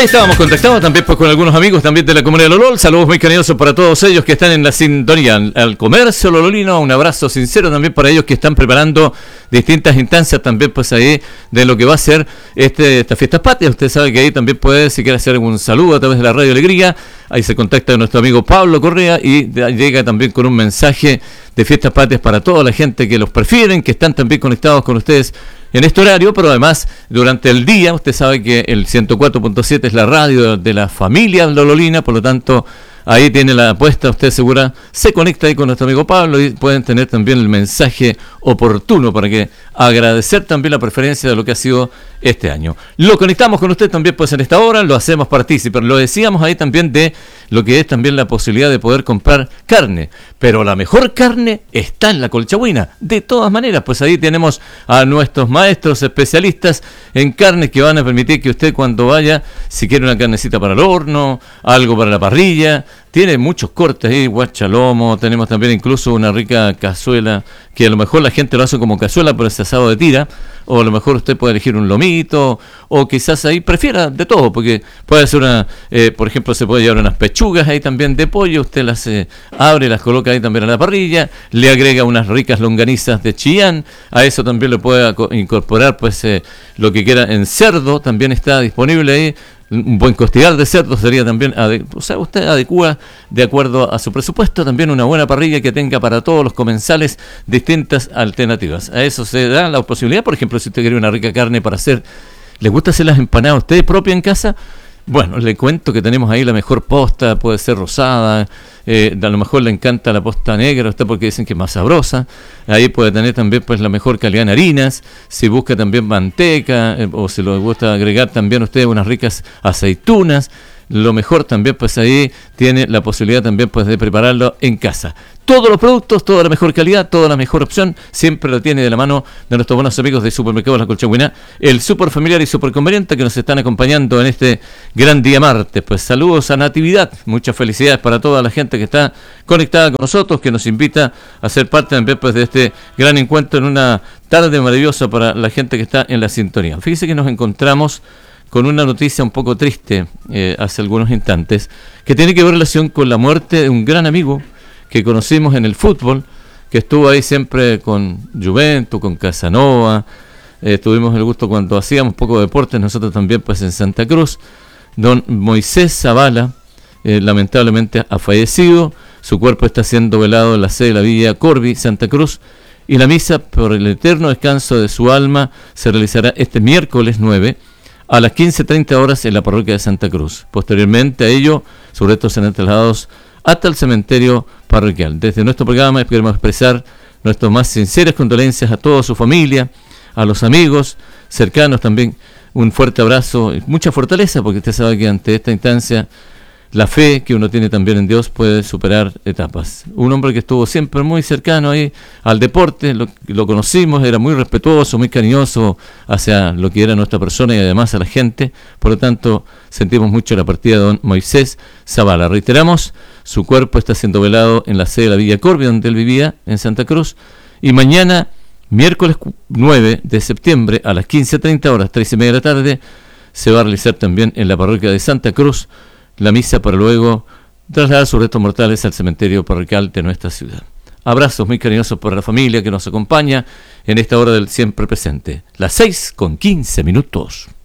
Ahí estábamos contactados también pues con algunos amigos también de la comunidad de Lolol. Saludos muy cariñosos para todos ellos que están en la sintonía. Al comercio lololino, un abrazo sincero también para ellos que están preparando distintas instancias también pues ahí de lo que va a ser estas fiestas patrias. Usted sabe que ahí también puede, si quiere hacer algún saludo a través de la Radio Alegría, ahí se contacta con nuestro amigo Pablo Correa y llega también con un mensaje de fiestas patrias para toda la gente que los prefieren, que están también conectados con ustedes en este horario, pero además durante el día. Usted sabe que el 104.7 es la radio de la familia lololina, por lo tanto ahí tiene la apuesta, usted segura se conecta ahí con nuestro amigo Pablo y pueden tener también el mensaje oportuno para que agradecer también la preferencia de lo que ha sido este año. Lo conectamos con usted también pues en esta hora, lo hacemos partícipe, lo decíamos ahí también de lo que es también la posibilidad de poder comprar carne, pero la mejor carne está en la Colchagüina. De todas maneras, pues ahí tenemos a nuestros maestros especialistas en carne que van a permitir que usted cuando vaya, si quiere una carnecita para el horno, algo para la parrilla, tiene muchos cortes ahí, guachalomo, tenemos también incluso una rica cazuela, que a lo mejor la gente lo hace como cazuela por ese asado de tira, o a lo mejor usted puede elegir un lomito, o quizás ahí prefiera de todo, porque puede hacer una, por ejemplo, se puede llevar unas pechugas ahí también de pollo, usted las abre, las coloca ahí también a la parrilla, le agrega unas ricas longanizas de Chillán, a eso también le puede incorporar pues lo que quiera en cerdo, también está disponible ahí. Un buen costillar de cerdo sería también, usted adecua de acuerdo a su presupuesto también una buena parrilla que tenga para todos los comensales distintas alternativas. A eso se da la posibilidad, por ejemplo, si usted quiere una rica carne para hacer, ¿le gusta hacer las empanadas a usted propia en casa? Bueno, le cuento que tenemos ahí la mejor posta, puede ser rosada, a lo mejor le encanta la posta negra, usted porque dicen que es más sabrosa. Ahí puede tener también pues la mejor calidad en harinas, si busca también manteca, o si le gusta agregar también usted unas ricas aceitunas. Lo mejor también pues ahí tiene la posibilidad también pues de prepararlo en casa. Todos los productos, toda la mejor calidad, toda la mejor opción, siempre lo tiene de la mano de nuestros buenos amigos de Supermercados La Colchagüina, el super familiar y super conveniente que nos están acompañando en este gran día martes. Pues saludos a Natividad, muchas felicidades para toda la gente que está conectada con nosotros, que nos invita a ser parte también pues de este gran encuentro en una tarde maravillosa para la gente que está en la sintonía. Fíjese que nos encontramos con una noticia un poco triste hace algunos instantes, que tiene que ver relación con la muerte de un gran amigo que conocimos en el fútbol, que estuvo ahí siempre con Juventus, con Casanova, tuvimos el gusto cuando hacíamos poco deporte, nosotros también pues en Santa Cruz. Don Moisés Zavala, lamentablemente ha fallecido, su cuerpo está siendo velado en la sede de la Villa Corby, Santa Cruz, y la misa por el eterno descanso de su alma se realizará este miércoles 9, a las 15:30 horas en la parroquia de Santa Cruz. Posteriormente a ello, sus restos serán trasladados hasta el cementerio parroquial. Desde nuestro programa queremos expresar nuestras más sinceras condolencias a toda su familia, a los amigos cercanos también. Un fuerte abrazo y mucha fortaleza, porque usted sabe que ante esta instancia la fe que uno tiene también en Dios puede superar etapas. Un hombre que estuvo siempre muy cercano ahí al deporte, lo conocimos, era muy respetuoso, muy cariñoso hacia lo que era nuestra persona y además a la gente. Por lo tanto, sentimos mucho la partida de don Moisés Zavala. Reiteramos, su cuerpo está siendo velado en la sede de la Villa Corby, donde él vivía, en Santa Cruz. Y mañana, miércoles 9 de septiembre, a las 15:30 horas, 3:30 de la tarde, se va a realizar también en la parroquia de Santa Cruz la misa para luego trasladar sus restos mortales al cementerio parroquial de nuestra ciudad. Abrazos muy cariñosos por la familia que nos acompaña en esta hora del siempre presente. Las 6:15.